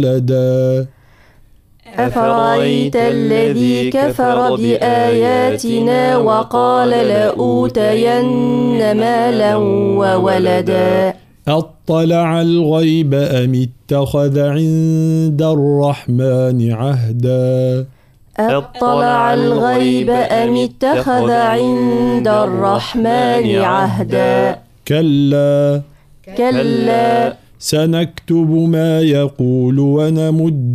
لدى أفرأيت الذي كفر بآياتنا وقال لأوتين مالا وولدا أطلع الغيب أم اتخذ عند الرحمن عهدا أطلع الغيب أم اتخذ عند الرحمن عهدا كلا كلا سنكتب ما يقول ونمد